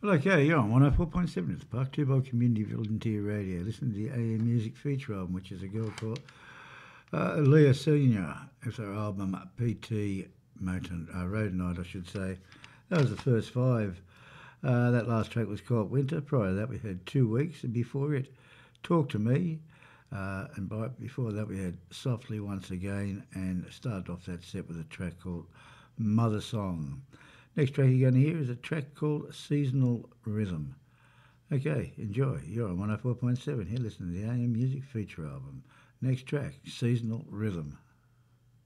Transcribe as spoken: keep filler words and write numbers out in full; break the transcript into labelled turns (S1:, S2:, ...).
S1: Well, okay, you're on one oh four point seven at the Park, two by Community Volunteer Radio. Listen to the A M Music feature album, which is a girl called uh, Leah Senior. It's her album P T Moten, uh, Road Night, I should say. That was the first five. Uh, that last track was called Winter. Prior to that, we had Two Weeks, and before it, Talk to Me. Uh, and by, before that, we had Softly Once Again, and started off that set with a track called Mother Song. Next track you're going to hear is a track called Seasonal Rhythm. Okay, enjoy. You're on one oh four point seven here, listening to the A M Music feature album. Next track, Seasonal Rhythm.